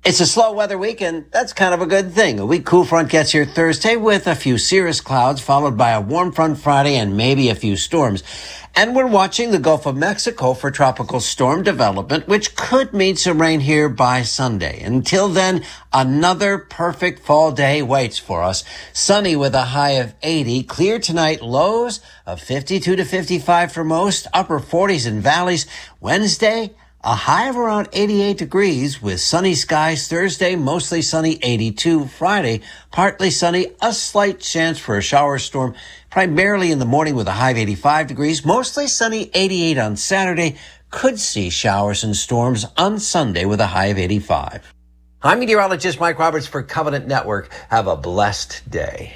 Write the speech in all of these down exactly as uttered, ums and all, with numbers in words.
It's a slow weather weekend. That's kind of a good thing. A weak cool front gets here Thursday with a few cirrus clouds, followed by a warm front Friday and maybe a few storms. And we're watching the Gulf of Mexico for tropical storm development, which could mean some rain here by Sunday. Until then, another perfect fall day waits for us. Sunny with a high of eighty. Clear tonight, lows of fifty-two to fifty-five for most, upper forties in valleys. Wednesday, a high of around eighty-eight degrees with sunny skies. Thursday, mostly sunny, eighty-two. Friday, partly sunny, a slight chance for a shower storm, primarily in the morning with a high of eighty-five degrees. Mostly sunny, eighty-eight on Saturday. Could see showers and storms on Sunday with a high of eighty-five. I'm meteorologist Mike Roberts for Covenant Network. Have a blessed day.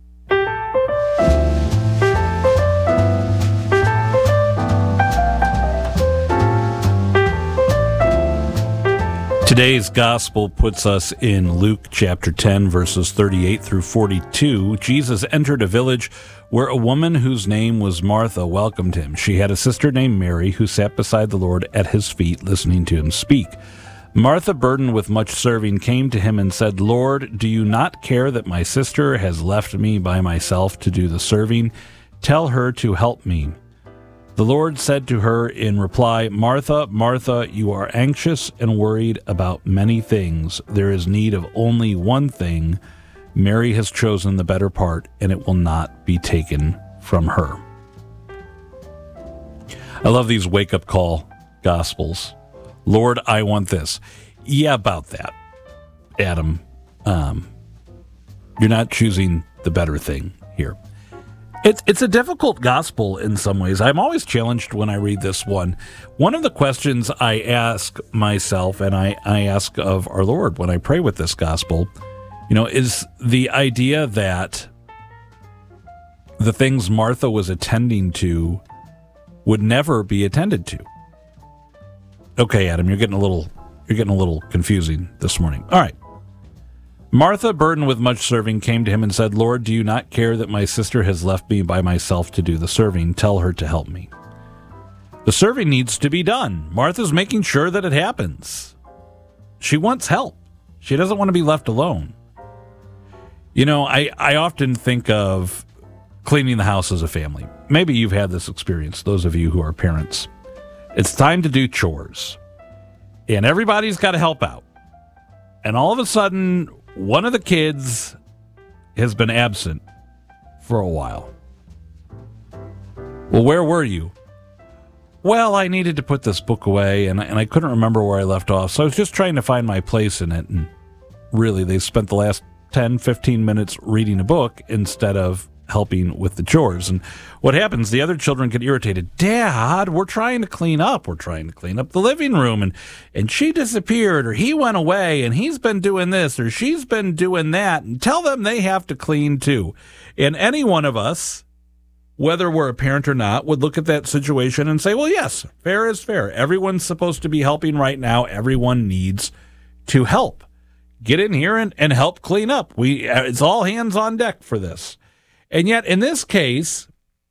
Today's gospel puts us in Luke chapter ten, verses thirty-eight through forty-two. Jesus entered a village where a woman whose name was Martha welcomed him. She had a sister named Mary who sat beside the Lord at his feet, listening to him speak. Martha, burdened with much serving, came to him and said, "Lord, do you not care that my sister has left me by myself to do the serving? Tell her to help me." The Lord said to her in reply, "Martha, Martha, you are anxious and worried about many things. There is need of only one thing. Mary has chosen the better part, and it will not be taken from her." I love these wake-up call gospels. Lord, I want this. Yeah, about that, Adam. Um, you're not choosing the better thing here. It's it's a difficult gospel in some ways. I'm always challenged when I read this one. One of the questions I ask myself, and I, I ask of our Lord when I pray with this gospel, you know, is the idea that the things Martha was attending to would never be attended to. Okay, Adam, you're getting a little you're getting a little confusing this morning. All right. Martha, burdened with much serving, came to him and said, "Lord, do you not care that my sister has left me by myself to do the serving? Tell her to help me." The serving needs to be done. Martha's making sure that it happens. She wants help. She doesn't want to be left alone. You know, I, I often think of cleaning the house as a family. Maybe you've had this experience, those of you who are parents. It's time to do chores, and everybody's got to help out. And all of a sudden, one of the kids has been absent for a while. Well, where were you? Well, I needed to put this book away, and, and I couldn't remember where I left off, so I was just trying to find my place in it. And really, they spent the last ten, fifteen minutes reading a book instead of helping with the chores. And what happens, the other children get irritated. "Dad, we're trying to clean up. We're trying to clean up the living room, and, and she disappeared, or he went away, and he's been doing this, or she's been doing that, and tell them they have to clean too." And any one of us, whether we're a parent or not, would look at that situation and say, well, yes, fair is fair. Everyone's supposed to be helping right now. Everyone needs to help. Get in here and, and help clean up. We It's all hands on deck for this. And yet, in this case,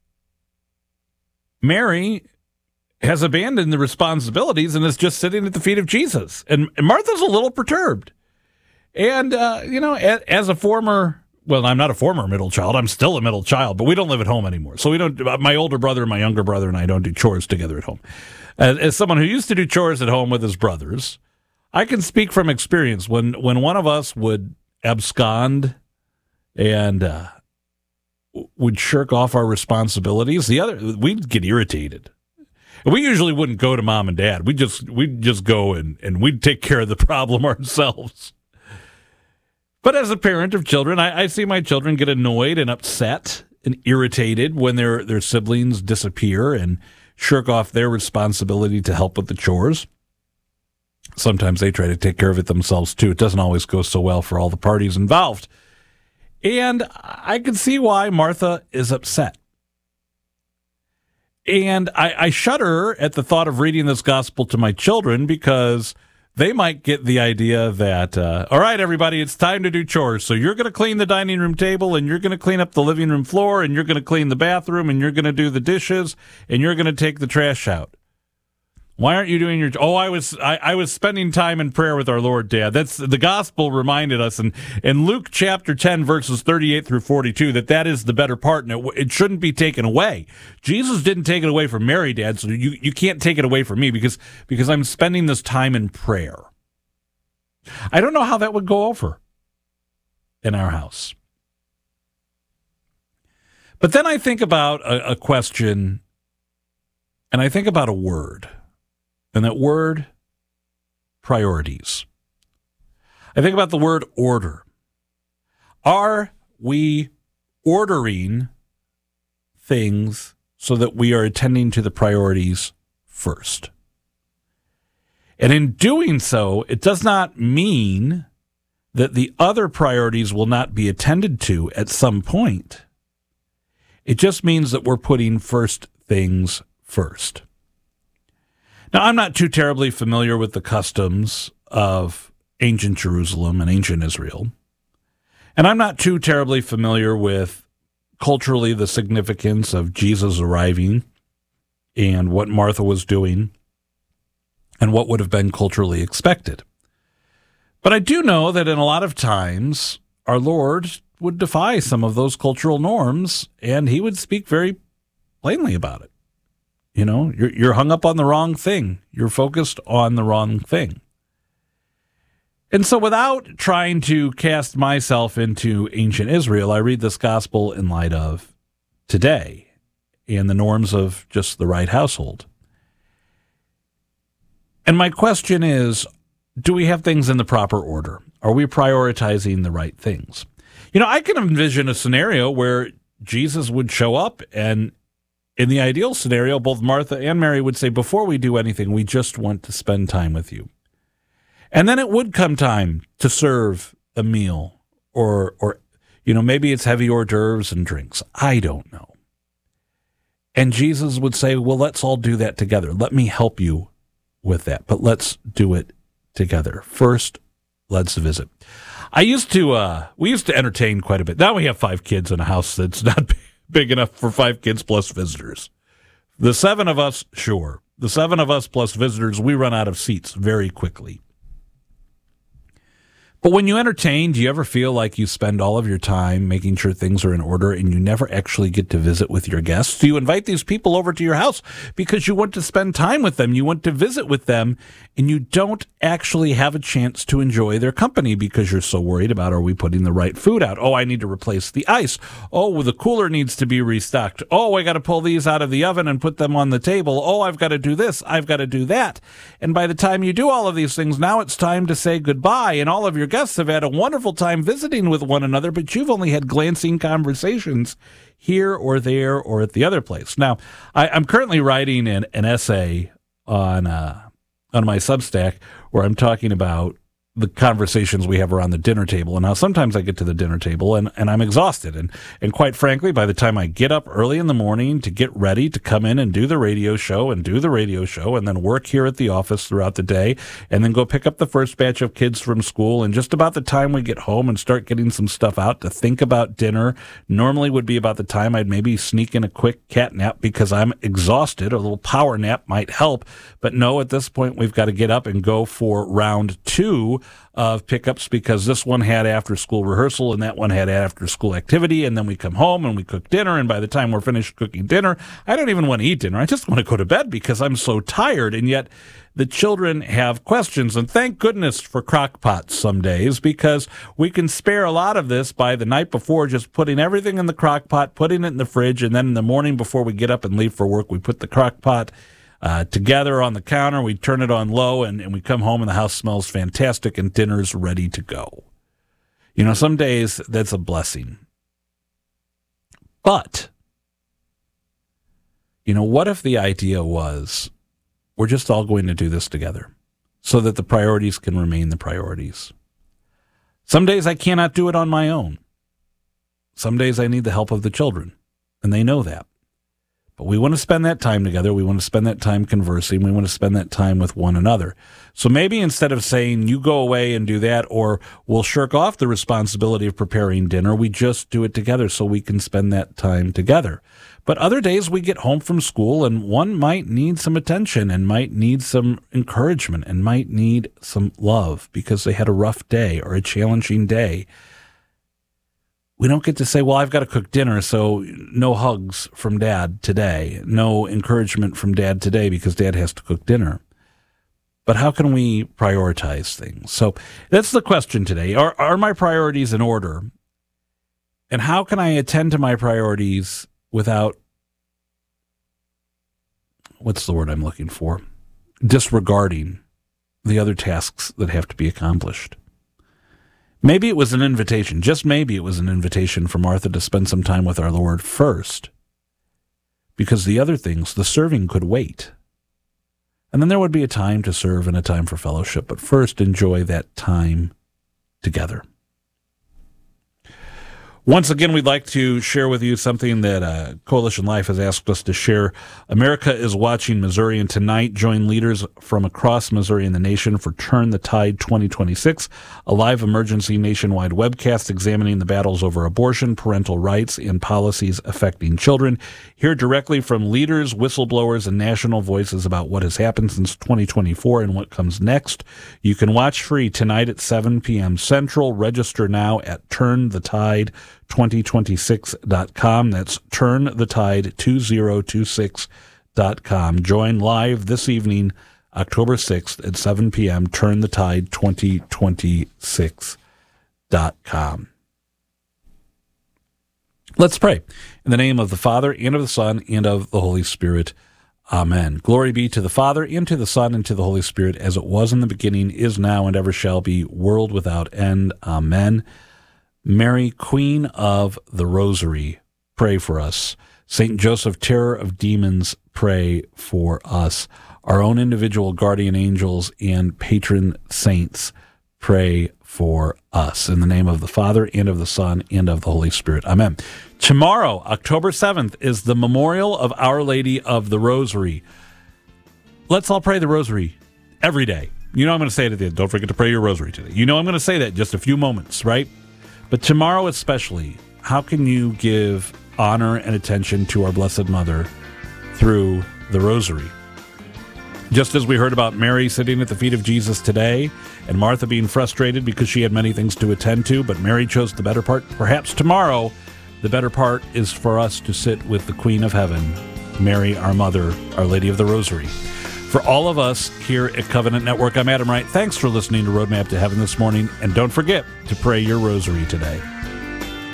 Mary has abandoned the responsibilities and is just sitting at the feet of Jesus. And Martha's a little perturbed. And, uh, you know, as, as a former, well, I'm not a former middle child. I'm still a middle child, but we don't live at home anymore. So we don't, my older brother and my younger brother and I don't do chores together at home. As, as someone who used to do chores at home with his brothers, I can speak from experience. When, when one of us would abscond and, uh, would shirk off our responsibilities, the other, we'd get irritated. We usually wouldn't go to mom and dad. We just we'd just go and, and we'd take care of the problem ourselves. But as a parent of children, I, I see my children get annoyed and upset and irritated when their, their siblings disappear and shirk off their responsibility to help with the chores. Sometimes they try to take care of it themselves too. It doesn't always go so well for all the parties involved. And I can see why Martha is upset. And I, I shudder at the thought of reading this gospel to my children because they might get the idea that, uh, all right, everybody, it's time to do chores. So you're going to clean the dining room table, and you're going to clean up the living room floor, and you're going to clean the bathroom, and you're going to do the dishes, and you're going to take the trash out. Why aren't you doing your? Oh, I was I, I was spending time in prayer with our Lord, Dad. That's the gospel reminded us in, in Luke chapter ten, verses thirty-eight through forty-two, that that is the better part, and it, it shouldn't be taken away. Jesus didn't take it away from Mary, Dad, so you, you can't take it away from me because because I'm spending this time in prayer. I don't know how that would go over in our house. But then I think about a, a question, and I think about a word. And that word, priorities. I think about the word order. Are we ordering things so that we are attending to the priorities first? And in doing so, it does not mean that the other priorities will not be attended to at some point. It just means that we're putting first things first. Now, I'm not too terribly familiar with the customs of ancient Jerusalem and ancient Israel. And I'm not too terribly familiar with culturally the significance of Jesus arriving and what Martha was doing and what would have been culturally expected. But I do know that in a lot of times, our Lord would defy some of those cultural norms, and he would speak very plainly about it. You know, you're you're hung up on the wrong thing. You're focused on the wrong thing. And so without trying to cast myself into ancient Israel, I read this gospel in light of today and the norms of just the right household. And my question is, do we have things in the proper order? Are we prioritizing the right things? You know, I can envision a scenario where Jesus would show up, and in the ideal scenario, both Martha and Mary would say, before we do anything, we just want to spend time with you. And then it would come time to serve a meal, or, or you know, maybe it's heavy hors d'oeuvres and drinks. I don't know. And Jesus would say, well, let's all do that together. Let me help you with that, but let's do it together. First, let's visit. I used to, uh, we used to entertain quite a bit. Now we have five kids in a house that's not big. Big enough for five kids plus visitors. The seven of us, sure. The seven of us plus visitors, we run out of seats very quickly. But when you entertain, do you ever feel like you spend all of your time making sure things are in order and you never actually get to visit with your guests? Do you invite these people over to your house because you want to spend time with them, you want to visit with them, and you don't actually have a chance to enjoy their company because you're so worried about, are we putting the right food out? Oh, I need to replace the ice. Oh, the cooler needs to be restocked. Oh, I got to pull these out of the oven and put them on the table. Oh, I've got to do this. I've got to do that. And by the time you do all of these things, now it's time to say goodbye, and all of your guests have had a wonderful time visiting with one another, but you've only had glancing conversations here or there or at the other place. Now, I, I'm currently writing an, an essay on uh, on my Substack where I'm talking about the conversations we have around the dinner table. And now sometimes I get to the dinner table and, and I'm exhausted. And, and quite frankly, by the time I get up early in the morning to get ready to come in and do the radio show and do the radio show and then work here at the office throughout the day and then go pick up the first batch of kids from school, and just about the time we get home and start getting some stuff out to think about dinner normally would be about the time I'd maybe sneak in a quick cat nap because I'm exhausted. A little power nap might help. But no, at this point, we've got to get up and go for round two of pickups because this one had after school rehearsal and that one had after school activity, and then we come home and we cook dinner, and by the time we're finished cooking dinner, I don't even want to eat dinner. I just want to go to bed because I'm so tired. And yet the children have questions, and thank goodness for crock pots some days because we can spare a lot of this by the night before just putting everything in the crock pot, putting it in the fridge, and then in the morning before we get up and leave for work, we put the crock pot Uh, together on the counter, we turn it on low, and, and we come home and the house smells fantastic and dinner's ready to go. You know, some days that's a blessing. But, you know, what if the idea was we're just all going to do this together so that the priorities can remain the priorities? Some days I cannot do it on my own. Some days I need the help of the children, and they know that. But we want to spend that time together. We want to spend that time conversing. We want to spend that time with one another. So maybe instead of saying, you go away and do that, or we'll shirk off the responsibility of preparing dinner, we just do it together so we can spend that time together. But other days we get home from school and one might need some attention and might need some encouragement and might need some love because they had a rough day or a challenging day. We don't get to say, well, I've got to cook dinner, so no hugs from Dad today, no encouragement from Dad today because Dad has to cook dinner. But how can we prioritize things? So that's the question today. Are, are my priorities in order? And how can I attend to my priorities without, what's the word I'm looking for? Disregarding the other tasks that have to be accomplished. Maybe it was an invitation, just maybe it was an invitation for Martha to spend some time with our Lord first, because the other things, the serving, could wait. And then there would be a time to serve and a time for fellowship, but first enjoy that time together. Once again, we'd like to share with you something that uh, Coalition Life has asked us to share. America is watching Missouri, and tonight join leaders from across Missouri and the nation for Turn the Tide twenty twenty-six, a live emergency nationwide webcast examining the battles over abortion, parental rights, and policies affecting children. Hear directly from leaders, whistleblowers, and national voices about what has happened since twenty twenty-four and what comes next. You can watch free tonight at seven p.m. Central. Register now at turn the tide twenty twenty-six dot com. That's turn the tide twenty twenty-six dot com. Join live this evening, October sixth at seven p.m. turn the tide twenty twenty-six dot com. Let's pray. In the name of the Father, and of the Son, and of the Holy Spirit. Amen. Glory be to the Father, and to the Son, and to the Holy Spirit, as it was in the beginning, is now, and ever shall be, world without end. Amen. Mary, Queen of the Rosary, pray for us. Saint Joseph, terror of demons, pray for us. Our own individual guardian angels and patron saints, pray for us. In the name of the Father, and of the Son, and of the Holy Spirit. Amen. Tomorrow, October seventh, is the memorial of Our Lady of the Rosary. Let's all pray the Rosary every day. You know I'm going to say it at the end. Don't forget to pray your Rosary today. You know I'm going to say that in just a few moments, right? But tomorrow especially, how can you give honor and attention to our Blessed Mother through the Rosary? Just as we heard about Mary sitting at the feet of Jesus today, and Martha being frustrated because she had many things to attend to, but Mary chose the better part, perhaps tomorrow, the better part is for us to sit with the Queen of Heaven, Mary, our Mother, Our Lady of the Rosary. For all of us here at Covenant Network, I'm Adam Wright. Thanks for listening to Roadmap to Heaven this morning, and don't forget to pray your Rosary today.